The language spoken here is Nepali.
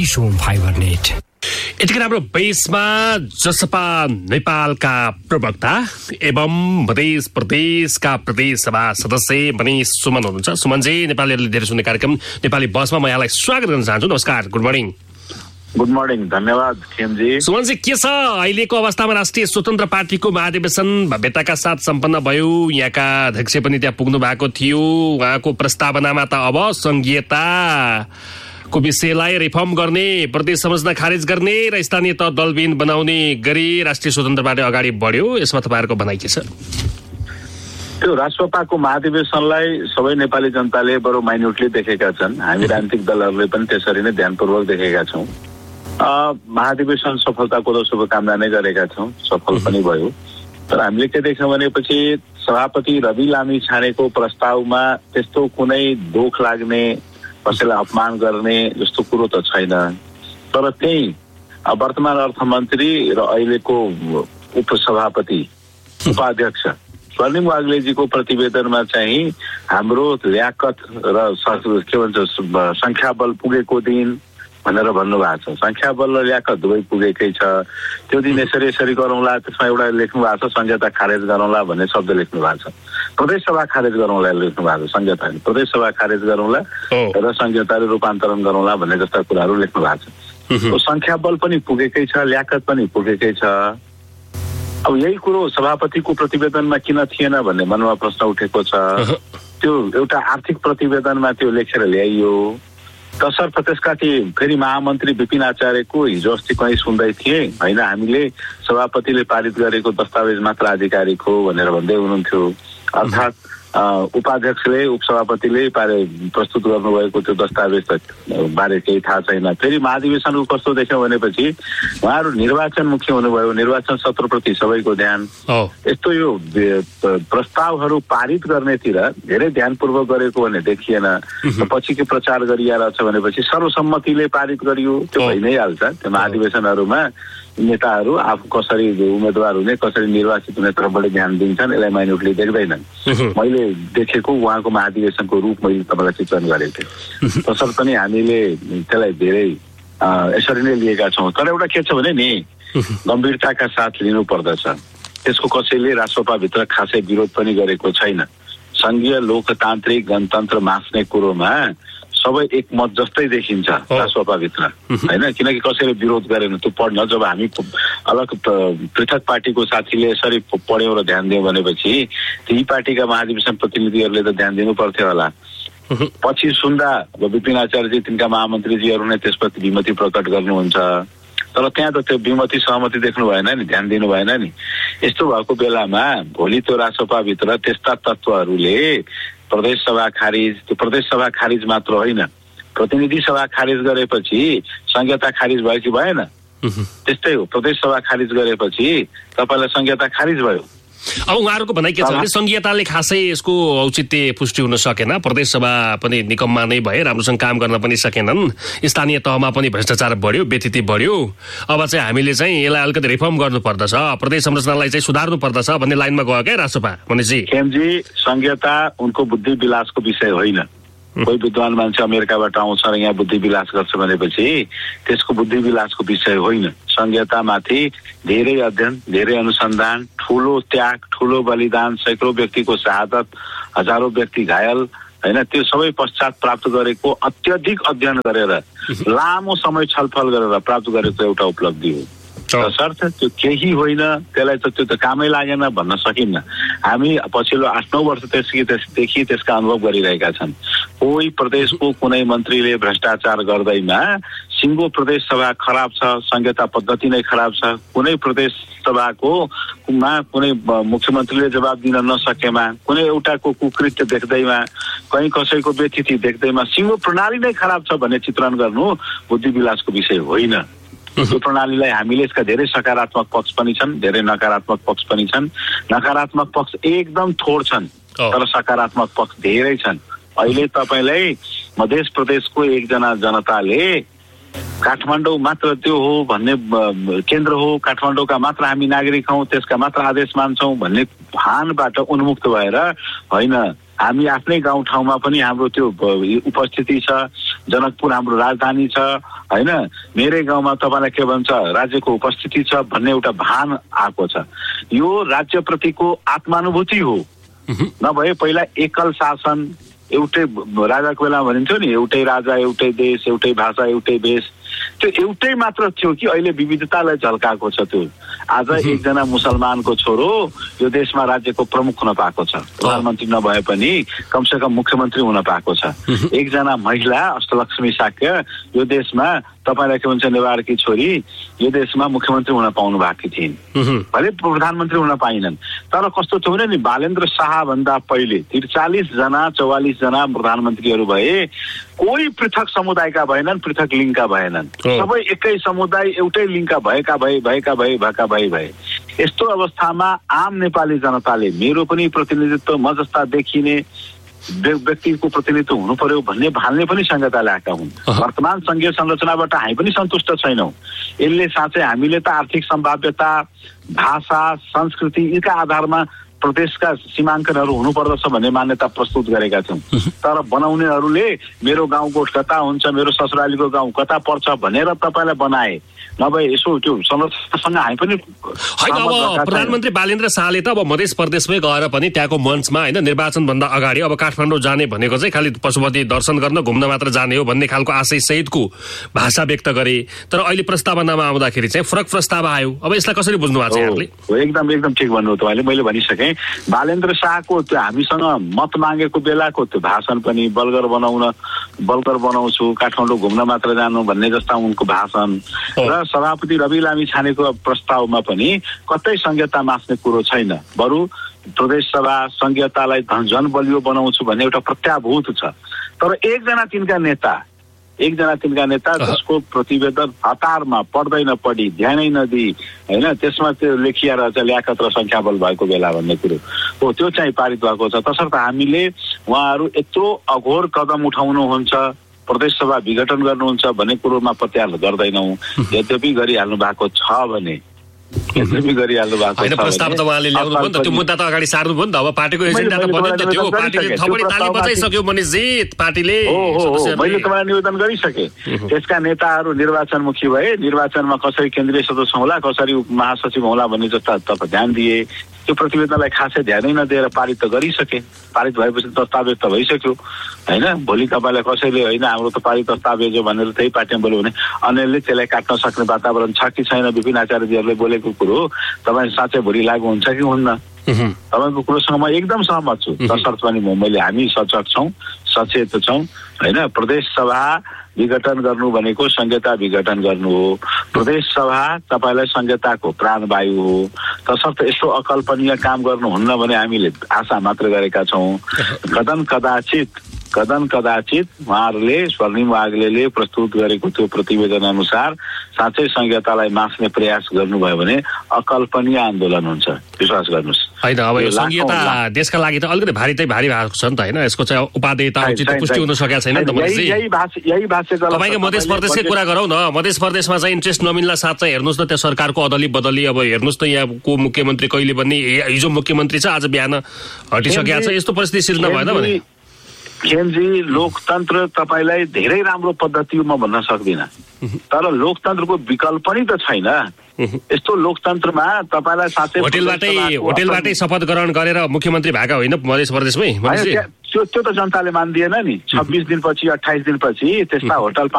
British home fibre net. यतिखेर हाम्रो बेसमा जसपा नेपालका प्रवक्ता एवं मध्य प्रदेशका प्रदेश सभा सदस्य मनिष सुमन हुनुहुन्छ। सुमनजी, नेपालीहरूले धेरै सुन्ने कार्यक्रम नेपाली बसमा म यहाँलाई स्वागत गर्न चाहन्छु। नमस्कार, गुड मर्निङ। गुड मर्निङ, धन्यवाद खेमजी। सुमनजी, के छ अहिलेको अवस्थामा? राष्ट्रिय स्वतन्त्र पार्टीको महाधिवेशन भव्यताका साथ सम्पन्न भयो। यहाँका अध्यक्ष पनि त्यहाँ पुग्नु भएको थियो। उहाँको प्रस्तावनामा त अब संघीयताको विषयलाई रिफर्म गर्ने, प्रदेश संरचना खारेज गर्ने र स्थानीय तह दलविहीन बनाउने गरी राष्ट्रिय स्वतन्त्र पार्टी अगाडि बढ्यो। यसमा तपाईँहरूको भनाइ के छ? त्यो राष्ट्रसभाको महाधिवेशनलाई सबै नेपाली जनताले बरु माइन्युटली देखेका छन्। हामी राजनीतिक दलहरूले पनि त्यसरी नै ध्यानपूर्वक देखेका छौँ। महाधिवेशन सफलताको त शुभकामना नै गरेका छौँ, सफल पनि भयो। तर हामीले के देख्यौँ भनेपछि सभापति रवि लामी छानेको प्रस्तावमा त्यस्तो कुनै दोख लाग्ने, कसैलाई अपमान गर्ने जस्तो कुरो त छैन। तर त्यही वर्तमान अर्थमन्त्री र अहिलेको उपसभापति उपाध्यक्ष स्वर्णिम वाग्लेजीको प्रतिवेदनमा चाहिँ हाम्रो ल्याकत र के भन्छ संख्याबल पुगेको दिन भनेर भन्नुभएको छ। संख्याबल र ल्याकत दुवै पुगेकै छ। त्यो दिन यसरी यसरी गरौँला, त्यसमा एउटा लेख्नु भएको छ संहिता खारेज गरौँला भन्ने शब्द लेख्नु भएको छ। प्रदेश सभा खारेज गरौँला लेख्नु भएको छ, संहिता प्रदेश सभा खारेज गरौँला र संहिताले रूपान्तरण गरौँला भन्ने जस्ता कुराहरू लेख्नु भएको छ। संख्याबल पनि पुगेकै छ, ल्याकत पनि पुगेकै छ। अब यही कुरो सभापतिको प्रतिवेदनमा किन थिएन भन्ने मनमा प्रश्न उठेको छ। त्यो एउटा आर्थिक प्रतिवेदनमा त्यो लेखेर ल्याइयो। तसर्थ त्यसका फेरि महामन्त्री विपिन आचार्यको हिजो अस्ति कहीँ सुन्दै थिए, होइन हामीले सभापतिले पारित गरेको दस्तावेज मात्र आधिकारिक हो भनेर भन्दै हुनुहुन्थ्यो। अर्थात् उपाध्यक्षले उपसभापतिले प्रस्तुत गर्नुभएको त्यो दस्तावेज बारे केही थाहा छैन। फेरि महाधिवेशनको कस्तो देख्यौँ भनेपछि उहाँहरू निर्वाचन मुख्य हुनुभयो, निर्वाचन सत्रप्रति सबैको ध्यान। यस्तो यो प्रस्तावहरू पारित गर्नेतिर धेरै ध्यानपूर्वक गरेको भने देखिएन। पछि के प्रचार गरिरहेछ भनेपछि सर्वसम्मतिले पारित गरियो, त्यो भइ नै हाल्छ। त्यो महाधिवेशनहरूमा नेताहरू आफू कसरी उम्मेदवार हुने, कसरी निर्वाचित हुने तर्फबाट ध्यान दिन्छन्, यसलाई माइन्युटली देख्दैनन्। मैले देखेको उहाँको महाधिवेशनको रूप मैले तपाईँलाई चित्रण गरेको थिएँ। तसर्थ पनि हामीले त्यसलाई धेरै यसरी नै लिएका छौँ। तर एउटा के छ भने नि, गम्भीरताका साथ लिनु पर्दछ। त्यसको कसैले राष्ट्रसभाभित्र खासै विरोध पनि गरेको छैन। संघीय लोकतान्त्रिक गणतन्त्र मास्ने कुरोमा सबै एकमत जस्तै देखिन्छ राष्ट्रसभाभित्र, होइन? किनकि कसैले विरोध गरेन। त्यो पढ्न जब हामी अलग पृथक पार्टीको साथीले यसरी पढ्यौँ र ध्यान दियौँ भनेपछि ती पार्टीका महाधिवेशन प्रतिनिधिहरूले त ध्यान दिनु पर्थ्यो होला। पछि सुन्दा विपिन आचार्यजी, तिनका महामन्त्रीजीहरू नै त्यसप्रति विमति प्रकट गर्नुहुन्छ। तर त्यहाँ त त्यो विमति सहमति देख्नु भएन नि, ध्यान दिनु भएन नि। यस्तो भएको बेलामा भोलि त्यो राष्ट्रसभाभित्र त्यस्ता तत्त्वहरूले प्रदेश सभा खारिज, त्यो प्रदेश सभा खारिज मात्र होइन, प्रतिनिधि सभा खारिज गरेपछि संहिता खारिज भयो कि भएन? त्यस्तै हो, प्रदेश सभा खारिज गरेपछि तपाईँलाई संहिता खारिज भयो। अब उहाँहरूको भनाइ के छ भने संघीयताले खासै यसको औचित्य पुष्टि हुन सकेन, प्रदेश सभा पनि निकममा नै भए, राम्रोसँग काम गर्न पनि सकेनन्, स्थानीय तहमा पनि भ्रष्टाचार बढ्यो, व्यतिथि बढ्यो। अब चाहिँ हामीले चाहिँ यसलाई अलिकति रिफर्म गर्नुपर्दछ, प्रदेश संरचनालाई चाहिँ सुधार्नु पर्दछ भन्ने लाइनमा गयो क्या राष्ट्रसभा? भनेपछि खेमजी, संघीयता उनको बुद्धि विलासको विषय होइन। कोही विद्वान मान्छे अमेरिकाबाट आउँछ र यहाँ बुद्धि विलास गर्छ भनेपछि त्यसको बुद्धि विलासको विषय होइन। संघीयतामाथि धेरै अध्ययन, धेरै अनुसन्धान, ठुलो त्याग, ठुलो बलिदान, सैकौं व्यक्तिको शहादत, हजारौं व्यक्ति घायल, होइन? त्यो सबै पश्चात प्राप्त गरेको, अत्यधिक अध्ययन गरेर लामो समय छलफल गरेर प्राप्त गरेको एउटा उपलब्धि हो। तसर्थ त्यो केही होइन, त्यसलाई त त्यो त कामै लागेन भन्न सकिन्न। हामी पछिल्लो 8-9 वर्षदेखि त्यसका अनुभव गरिरहेका छन्। कोही प्रदेशको कुनै मन्त्रीले भ्रष्टाचार गर्दैमा सिङ्गो प्रदेश सभा खराब छ, संहिता पद्धति नै खराब छ, कुनै प्रदेश सभाको कुनै मुख्यमन्त्रीले जवाब दिन नसकेमा, कुनै एउटाको कुकृत्य देख्दैमा, कहीँ कसैको व्यतिथि देख्दैमा सिङ्गो प्रणाली नै खराब छ भन्ने चित्रण गर्नु बुद्धि विलासको विषय होइन। यो प्रणालीलाई हामीले यसका धेरै सकारात्मक पक्ष पनि छन्, धेरै नकारात्मक पक्ष पनि छन्। नकारात्मक पक्ष एकदम थोर छन्, तर सकारात्मक पक्ष धेरै छन्। अहिले तपाईँलाई मध्य प्रदेशको एकजना जनताले काठमाडौँ मात्र त्यो हो भन्ने केन्द्र हो, काठमाडौँका मात्र हामी नागरिक हौँ, त्यसका मात्र आदेश मान्छौँ भन्ने भानबाट उन्मुक्त भएर होइन, हामी आफ्नै गाउँठाउँमा पनि हाम्रो त्यो उपस्थिति छ, जनकपुर हाम्रो राजधानी छ हैन, मेरै गाउँमा तपाईँलाई के भन्छ राज्यको उपस्थिति छ भन्ने एउटा भान आएको छ। यो राज्यप्रतिको आत्मानुभूति हो। नभए पहिला एकल शासन, एउटै राजाको बेलामा भनिन्थ्यो नि, एउटै राजा एउटै देश, एउटै भाषा एउटै भेष, त्यो एउटै मात्र थियो कि अहिले विविधतालाई झल्काएको छ। त्यो आज एकजना मुसलमानको छोरो यो देशमा राज्यको प्रमुख हुन पाएको छ, प्रधानमन्त्री नभए पनि कमसे कम मुख्यमन्त्री हुन पाएको छ। एकजना महिला अष्टलक्ष्मी शाक्य यो देशमा तपाईँलाई के भन्छ नेवारकी छोरी यो देशमा मुख्यमन्त्री हुन पाउनु भएको थिइन्, भले प्रधानमन्त्री हुन पाइनन्। तर कस्तो थियो भने नि बालेन्द्र शाह भन्दा पहिले 43 जना प्रधानमन्त्रीहरू भए, कोही पृथक समुदायका भएनन्, पृथक लिङ्गका भएनन्, सबै एकै समुदाय एउटै लिङ्गका भए। यस्तो अवस्थामा आम नेपाली जनताले मेरो पनि प्रतिनिधित्व म जस्ता देखिने व्यक्तिको प्रतिनिधित्व हुनु पर्यो भन्ने भाल्ने पनि संहिता ल्याएका हुन्। वर्तमान संघीय संरचनाबाट हामी पनि सन्तुष्ट छैनौँ। यसले साँच्चै हामीले त आर्थिक सम्भाव्यता, भाषा, संस्कृति यीका आधारमा प्रदेशका सीमाङ्कनहरू हुनुपर्दछ भन्ने मान्यता प्रस्तुत गरेका छौँ। तर बनाउनेहरूले मेरो गाउँ गोठ कता हुन्छ, मेरो ससुरालीको गाउँ कता पर्छ भनेर तपाईँलाई बनाए। नभए यसो त्यो संरचनासँग हामी पनि होइन। अब प्रधानमन्त्री बालेन्द्र शाहले त अब मध्य प्रदेशमै गएर पनि त्यहाँको मञ्चमा होइन निर्वाचनभन्दा अगाडि अब काठमाडौँ जाने भनेको चाहिँ खालि पशुपति दर्शन गर्न घुम्न मात्र जाने हो भन्ने खालको आशय सहितको भाषा व्यक्त गरे। तर अहिले प्रस्तावनामा आउँदाखेरि चाहिँ फरक प्रस्ताव आयो। अब यसलाई कसरी बुझ्नु भएको छ यहाँले? एकदम ठिक भन्नु तपाईँले। मैले भनिसकेँ बालेन्द्र शाहको त्यो हामीसँग मत मागेको बेलाको त्यो भाषण पनि बलगर बनाउँछु, काठमाडौँ घुम्न मात्र जानु भन्ने जस्ता उनको भाषण र सभापति रवि लामी छानेको प्रस्तावमा पनि कतै संहिता मास्ने कुरो छैन। बरु प्रदेश सभा संहितालाई झन बलियो बनाउँछु भन्ने एउटा प्रत्याभूत छ। तर एकजना तिनका नेता जसको प्रतिवेदन हतारमा पढ्दैन, पढी ध्यानै नदिई होइन, त्यसमा त्यो लेखिया रहेछ ल्याकत र संख्याबल भएको बेला भन्ने कुरो हो, त्यो चाहिँ पारित भएको छ। तसर्थ हामीले उहाँहरू यत्रो अघोर कदम उठाउनुहुन्छ, प्रदेश सभा विघटन गर्नुहुन्छ भन्ने कुरोमा प्रत्याहार गर्दैनौँ। यद्यपि गरिहाल्नु भएको छ भने प्रस्ताव त उहाँले ल्याउनु भयो नि त, त्यो मुद्दा त अगाडि सार्नु भयो नि त। अब पार्टीको एजेन्डा त बन्यो नि त, त्यो पार्टीले थपडी ताली बजाइसक्यो मनिषजी पार्टीले। मैले तपाईँलाई निवेदन गरिसकेँ। त्यसका नेताहरू निर्वाचनमुखी भए, निर्वाचनमा कसरी केन्द्रीय सदस्य होला, कसरी महासचिव होला भन्ने जस्ता ध्यान दिए। त्यो प्रतिवेदनलाई खासै ध्यानै नदिएर पारित त गरिसके। पारित भएपछि दस्तावेज त भइसक्यो होइन। भोलि तपाईँलाई कसैले होइन हाम्रो त पारित दस्तावेज हो भनेर त्यही पार्टीमा बोल्यो भने अन्यले त्यसलाई काट्न सक्ने वातावरण छ कि छैन? विपिन आचार्यजीहरूले बोलेको कुरो तपाईँ साँच्चै भोलि लागू हुन्छ कि हुन्न? तपाईँको कुरोसँग म एकदम सहमत छु। तसर्थ पनि हामी सचेत छौँ होइन। प्रदेश सभा विघटन गर्नु भनेको संहिता विघटन गर्नु हो। प्रदेश सभा तपाईँलाई संहिताको प्राणवायु हो। तसर्थ यस्तो अकल्पनीय काम गर्नुहुन्न भने हामीले आशा मात्र गरेका छौँ। कदन कदाचित उहाँहरूले स्वर्णिम वाग्लेले प्रस्तुत गरेको त्यो प्रतिवेदन अनुसार साँच्चै संहितालाई मास्ने प्रयास गर्नुभयो भने अकल्पनीय आन्दोलन हुन्छ, विश्वास गर्नुहोस्। होइन अब यो संहिता देशका लागि त अलिकति भारी भएको छ नि त होइन। यसको चाहिँ उपादेयता उचित पुष्टि हुन सकेको छैन नि त। यही भाष्य तपाईँको मध्य प्रदेशकै कुरा गरौँ न। मध्य प्रदेशमा चाहिँ इन्ट्रेस्ट नमिल्ला साथ चाहिँ हेर्नुहोस् न, त्यो सरकारको अदली बदली। अब हेर्नुहोस् त यहाँको मुख्यमन्त्री कहिले बन्ने, हिजो मुख्यमन्त्री छ आज बिहान हटिसकेको छ। यस्तो परिस्थिति सिर्जना भएन भने खेमजी लोकतन्त्र तपाईँलाई धेरै राम्रो पद्धति म भन्न सक्दिनँ, तर लोकतन्त्रको विकल्प पनि त छैन। यस्तो लोकतन्त्रमा तपाईँलाई साथै होटेलबाटै शपथ ग्रहण गरेर मुख्यमन्त्री भएका होइन मध्य प्रदेशमै? त्यो त जनताले मान्दिएन नि। 26 दिनपछि 28 दिनपछि त्यस्ता होटल